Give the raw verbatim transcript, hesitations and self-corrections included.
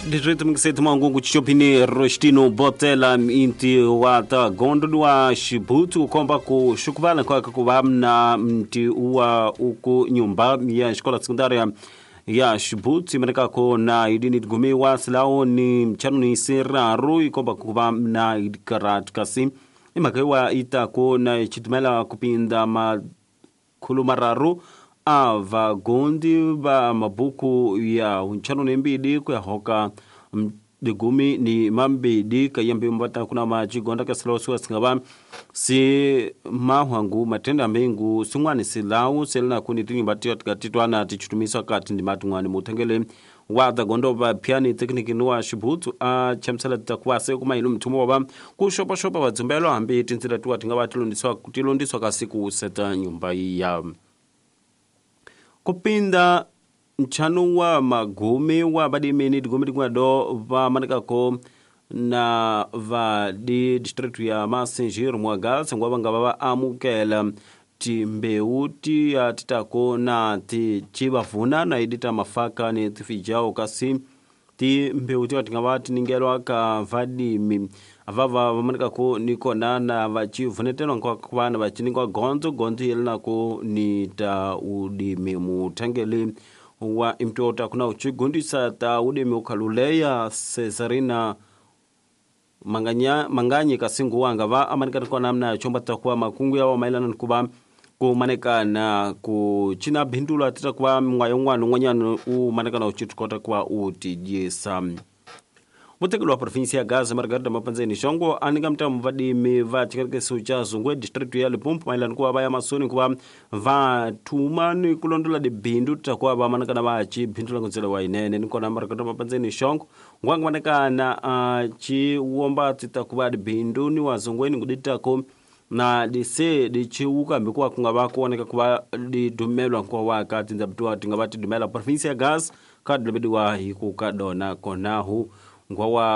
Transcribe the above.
Direito mkiseti mwangungu chichopini Rostino Botela inti wata gondo wa Shibutu komba kushukubala kwa kakubamna mti uwa uku nyumba ya shkola sekundaria ya Shibutu imeneka ko na idini gumi wa silao ni mchanu ni siraru ikomba kubamna idikarat kasi imakewa ita ko na chitumela kupinda makulumararu ava gondi ba mabuku ya unchano nembidi kwa hoka digumi ni mambidi kayambi mbata kuna maji gonda kaslosu asingaba si mahwangu matenda mengu sungwani silau selna kuni tingi batio tikatitwa na tichutumisa kati ndi matungwani mutengele wada gondo ba piani tekniki nuwa Shibutu a chamsala takwase kuma ilu mtumo ba kushopa shopa wazumbelo ambi tinsila tuwa tingaba tilundiswa tilundiswa kasiku seta nyumba ya kupinda mchanu wa magumi wa badi meni digumi diguma do va manaka ko na va di district ya Masenjir mwaga sangwa banga baba amukela timbeuti ya titako na ti chibafuna na idita mafaka ni tifijao kasi ti mbeuti watingabati ningelwa ka vadi mi avava manaka ko niko na na vachivuneteno kwa kwa na vachiningo gonzo gonzo yelna ko ni ta udimi mutangeli wa imtota kuna uchigundisa ta udimi ukaluleya Cesarina manganya manganyi kasingu wanga va amanika kwa namna chomba takuwa makungu ya mailana kuba ku maneka na ku china bindula titakuwa mwayongwano ngonyano u maneka na uchitukota kwa utijisa Mutekelo wa provinsia Gaza Margarida Mapanzeni Shongo anika mtamu vadi meva chikarike sucha zungwe district ya Lipumpu mailani kuwa baya masoni kuwa va tumani kulondola di bindu tutakuwa ba manaka na bachi bindu la kunzela wa inene niko na Margarida Mapanzeni Shongo ngwangu manaka na uh, chi uomba titakuwa di bindu ni wazungweni ngudita ko na di se di chi uka mbikuwa kungabako waneka kuwa di dumelo kwa wakati nzabituwa tingabati dumela provinsia Gaza kadlebedi wa hiku kadona konahu ngwa